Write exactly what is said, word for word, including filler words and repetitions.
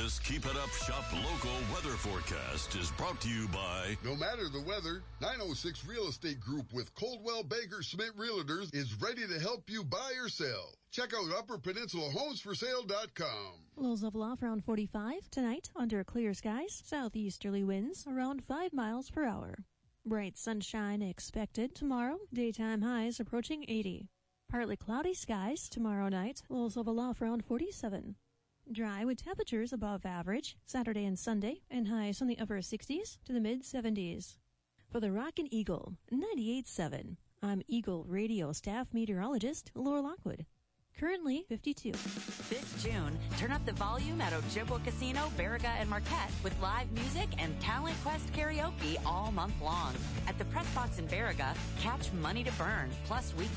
This Keep It Up Shop local weather forecast is brought to you by... No matter the weather, nine oh six Real Estate Group with Coldwell Banker Schmidt Realtors is ready to help you buy or sell. Check out upper peninsula homes for sale dot com. Lows level off around forty-five. Tonight, under clear skies, southeasterly winds around five miles per hour. Bright sunshine expected tomorrow. Daytime highs approaching eighty. Partly cloudy skies tomorrow night. Lows level off around forty-seven. Dry with temperatures above average Saturday and Sunday, and highs from the upper sixties to the mid-seventies. For the Rockin' Eagle ninety-eight point seven, I'm Eagle Radio staff meteorologist Laura Lockwood. Currently fifty-two. This June, turn up the volume at Ojibwa Casino, Baraga, and Marquette with live music and Talent Quest karaoke all month long. At the Press Box in Baraga, catch Money to Burn, plus weekly